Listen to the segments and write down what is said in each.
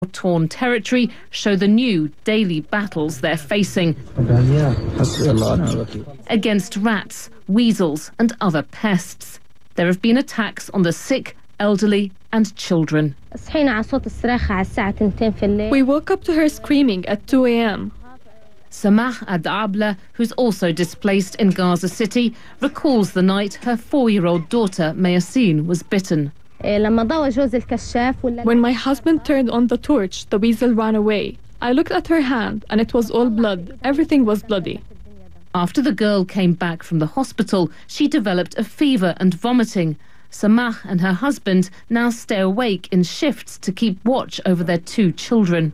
torn territory show the new daily battles they're facing against rats, weasels and other pests. There have been attacks on the sick, elderly and children. We woke up to her screaming at 2 a.m. Samah Ad-Abla, who's also displaced in Gaza City, recalls the night her 4-year-old daughter Mayaseen was bitten. When my husband turned on the torch, the weasel ran away. I looked at her hand and it was all blood. Everything was bloody. After the girl came back from the hospital, she developed a fever and vomiting. Samah and her husband now stay awake in shifts to keep watch over their 2 children.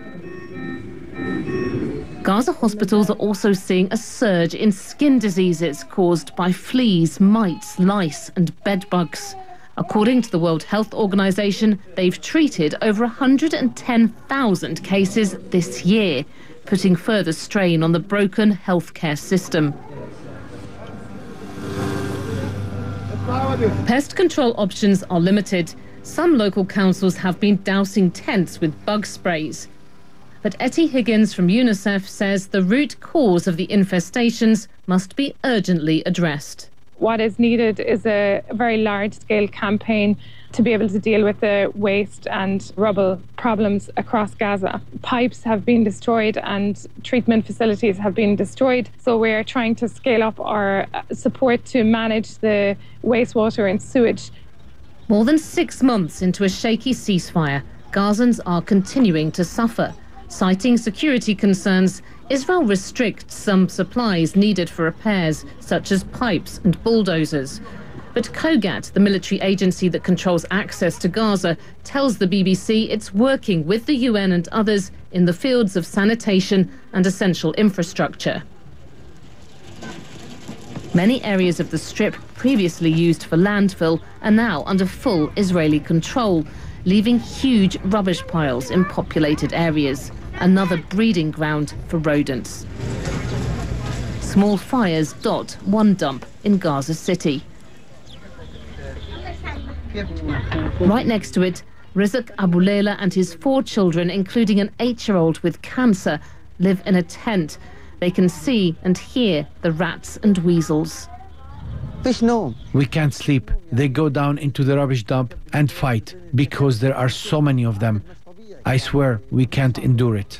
Gaza hospitals are also seeing a surge in skin diseases caused by fleas, mites, lice and bedbugs. According to the World Health Organization, they've treated over 110,000 cases this year, putting further strain on the broken healthcare system. Pest control options are limited. Some local councils have been dousing tents with bug sprays. But Etty Higgins from UNICEF says the root cause of the infestations must be urgently addressed. What is needed is a very large-scale campaign to be able to deal with the waste and rubble problems across Gaza. Pipes have been destroyed and treatment facilities have been destroyed, so we're trying to scale up our support to manage the wastewater and sewage. More than 6 months into a shaky ceasefire, Gazans are continuing to suffer. Citing security concerns, Israel restricts some supplies needed for repairs, such as pipes and bulldozers. But COGAT, the military agency that controls access to Gaza, tells the BBC it's working with the UN and others in the fields of sanitation and essential infrastructure. Many areas of the Strip previously used for landfill are now under full Israeli control, leaving huge rubbish piles in populated areas. Another breeding ground for rodents. Small fires dot one dump in Gaza City. Right next to it, Rizk Abu Layla and his 4 children, including an 8-year-old with cancer, live in a tent. They can see and hear the rats and weasels. We can't sleep. They go down into the rubbish dump and fight because there are so many of them. I swear we can't endure it.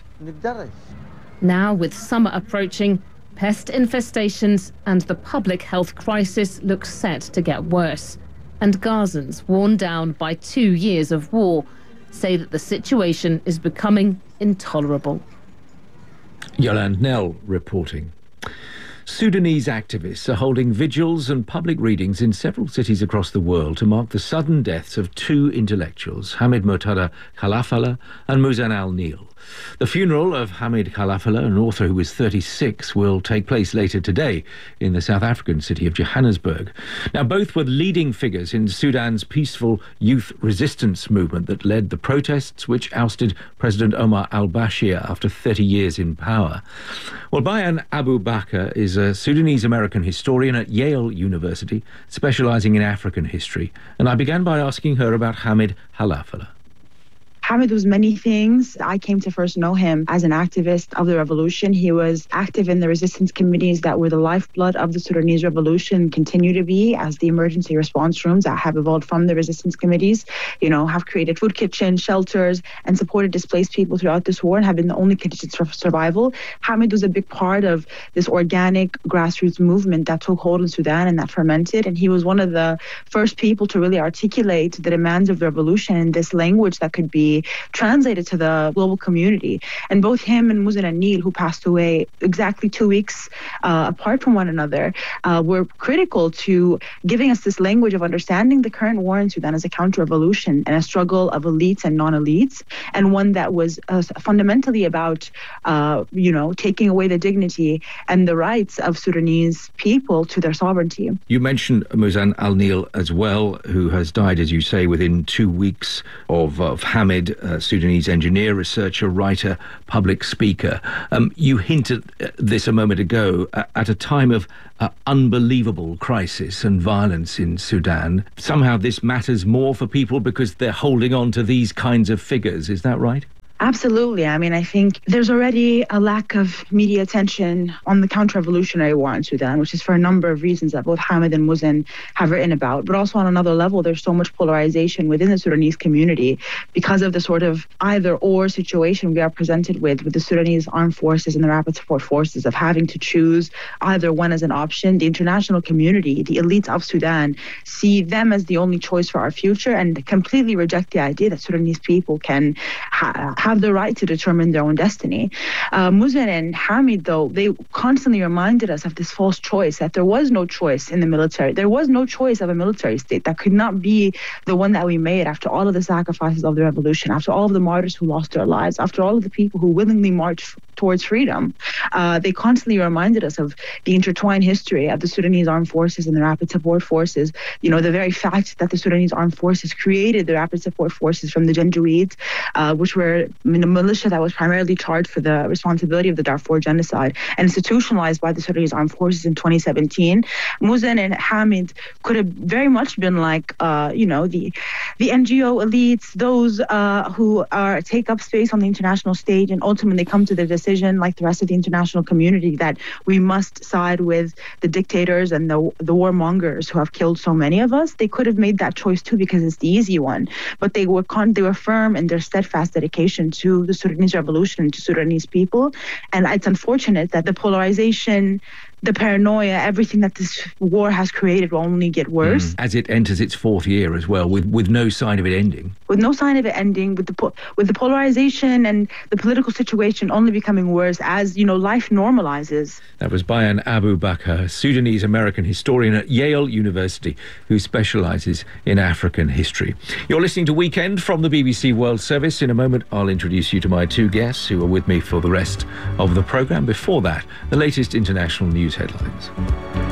Now, with summer approaching, pest infestations and the public health crisis look set to get worse. And Gazans, worn down by 2 years of war, say that the situation is becoming intolerable. Yolande Knell reporting. Sudanese activists are holding vigils and public readings in several cities across the world to mark the sudden deaths of 2 intellectuals, Hamid Murtada Khalafallah and Muzan al-Nil. The funeral of Hamid Khalafallah, an author who was 36, will take place later today in the South African city of Johannesburg. Now, both were leading figures in Sudan's peaceful youth resistance movement that led the protests which ousted President Omar al-Bashir after 30 years in power. Well, Bayan Abu Bakr is a Sudanese-American historian at Yale University, specialising in African history. And I began by asking her about Hamid Khalafallah. Hamid was many things. I came to first know him as an activist of the revolution. He was active in the resistance committees that were the lifeblood of the Sudanese revolution, continue to be, as the emergency response rooms that have evolved from the resistance committees, have created food kitchens, shelters, and supported displaced people throughout this war and have been the only conditions for survival. Hamid was a big part of this organic grassroots movement that took hold in Sudan and that fermented. And he was one of the first people to really articulate the demands of the revolution in this language that could be translated to the global community. And both him and Muzan al-Nil, who passed away exactly 2 weeks apart from one another, were critical to giving us this language of understanding the current war in Sudan as a counter-revolution and a struggle of elites and non-elites, and one that was fundamentally about, taking away the dignity and the rights of Sudanese people to their sovereignty. You mentioned Muzan al-Nil as well, who has died, as you say, within 2 weeks of Hamid, Sudanese engineer, researcher, writer, public speaker. You hinted at this a moment ago, at a time of unbelievable crisis and violence in Sudan. Somehow this matters more for people because they're holding on to these kinds of figures. Is that right? Absolutely. I mean, I think there's already a lack of media attention on the counter-revolutionary war in Sudan, which is for a number of reasons that both Hamid and Muzen have written about. But also on another level, there's so much polarization within the Sudanese community because of the sort of either-or situation we are presented with the Sudanese armed forces and the rapid support forces of having to choose either one as an option. The international community, the elites of Sudan, see them as the only choice for our future and completely reject the idea that Sudanese people can have the right to determine their own destiny. Muzen and Hamid, though, they constantly reminded us of this false choice, that there was no choice in the military. There was no choice of a military state. That could not be the one that we made after all of the sacrifices of the revolution, after all of the martyrs who lost their lives, after all of the people who willingly marched towards freedom. They constantly reminded us of the intertwined history of the Sudanese armed forces and the rapid support forces. You know, the very fact that the Sudanese armed forces created the rapid support forces from the Janjaweeds, which were a militia that was primarily charged for the responsibility of the Darfur genocide and institutionalized by the Sudanese armed forces in 2017. Muzen and Hamid could have very much been like, the NGO elites, those who take up space on the international stage and ultimately come to the decision, like the rest of the international community, that we must side with the dictators and the warmongers who have killed so many of us. They could have made that choice too because it's the easy one, but they were firm in their steadfast dedication to the Sudanese revolution and to Sudanese people. And it's unfortunate that the polarization, the paranoia, everything that this war has created will only get worse. As it enters its fourth year as well, with no sign of it ending. With no sign of it ending, with the polarization and the political situation only becoming worse as, life normalizes. That was Bayan Abu Bakr, Sudanese-American historian at Yale University, who specialises in African history. You're listening to Weekend from the BBC World Service. In a moment, I'll introduce you to my two guests who are with me for the rest of the programme. Before that, the latest international news headlines.